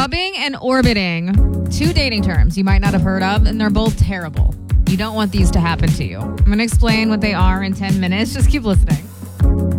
Grubbing and orbiting, two dating terms you might not have heard of, and they're both terrible. You don't want these to happen to you. I'm going to explain what they are in 10 minutes. Just keep listening.